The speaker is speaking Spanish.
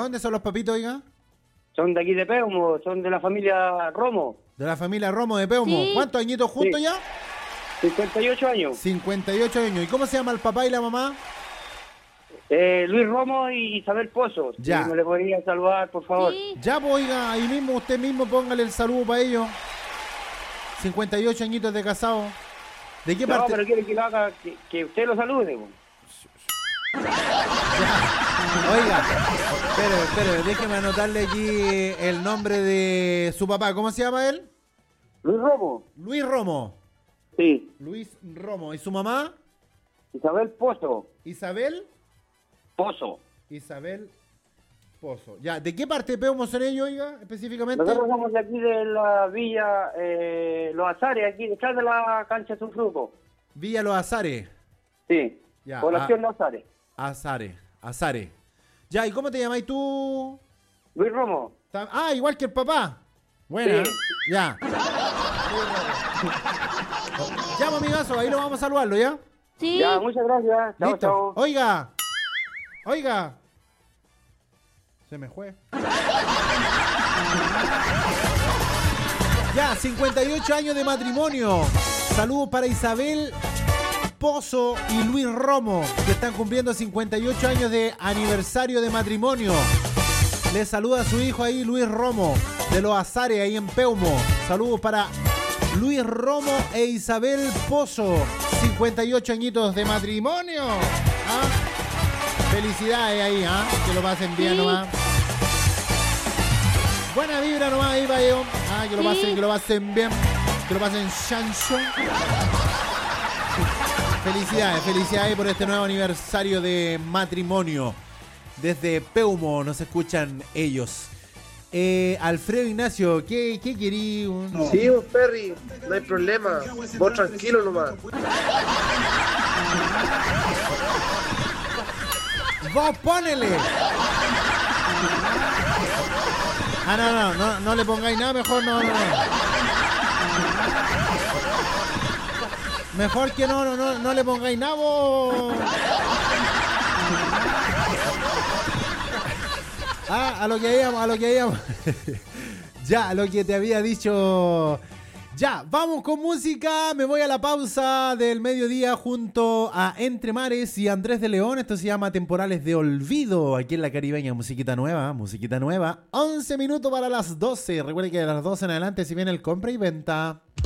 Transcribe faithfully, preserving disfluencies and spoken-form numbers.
dónde son los papitos, oiga? Son de aquí de Peumo, son de la familia Romo. De la familia Romo de Peumo. Sí. ¿Cuántos añitos juntos Sí. ya? cincuenta y ocho años. cincuenta y ocho años. ¿Y cómo se llama el papá y la mamá? Eh, Luis Romo y Isabel Pozo. Ya. Si me le podría saludar, por favor. Sí. Ya, pues, oiga, ahí mismo, usted mismo póngale el saludo para ellos. cincuenta y ocho añitos de casado. ¿De qué No, parte? pero quiere que lo haga, que, que usted lo salude. Po. Oiga, espere, espere, déjeme anotarle aquí el nombre de su papá. ¿Cómo se llama él? Luis Romo. Luis Romo. Sí. Luis Romo. ¿Y su mamá? Isabel Pozo. Isabel. Pozo. Isabel Pozo. Ya, ¿de qué parte de Peumo son ellos, oiga, específicamente? Nosotros somos de aquí de la villa eh, Los Azares, aquí detrás de la cancha Sunfruco. Villa Los Azares. Sí. Ya, Población ah. Los Azares. Azares. Azares. Ya, ¿y cómo te llamáis tú? Luis Romo. Ta- Ah, igual que el papá. Buena. Sí. Ya. Llamo a mi vaso, ahí lo vamos a saludarlo, ¿ya? Sí. Ya, muchas gracias. Chao, Listo. chao. Oiga. Oiga. Se me fue. Ya, cincuenta y ocho años de matrimonio. Saludos para Isabel Pozo y Luis Romo, que están cumpliendo cincuenta y ocho años de aniversario de matrimonio. Les saluda a su hijo ahí, Luis Romo, de Los Azares, ahí en Peumo. Saludos para Luis Romo e Isabel Pozo. cincuenta y ocho añitos de matrimonio. ¿Ah? Felicidades ahí, ¿ah? Que lo pasen bien Sí. nomás. Buena vibra nomás ahí para ellos. Ah, que lo Sí. pasen, que lo pasen bien. Que lo pasen chancho. Felicidades, felicidades por este nuevo aniversario de matrimonio. Desde Peumo nos escuchan ellos. Eh, Alfredo Ignacio, ¿qué, qué querí? Un- Sí, vos, Perry, no hay problema. Vos tranquilo nomás. ¡Vos ponele! Ah, no, no, no, no le pongáis nada, mejor no, no, no. Mejor que no, no, no, no le pongáis nada, vos. Ah, a lo que habíamos, a lo que habíamos. Ya, a lo que te había dicho. Ya, vamos con música. Me voy a la pausa del mediodía junto a Entre Mares y Andrés de León. Esto se llama Temporales de Olvido. Aquí en la Caribeña, musiquita nueva, musiquita nueva. once minutos para las doce. Recuerden que a las doce en adelante si viene el compra y venta.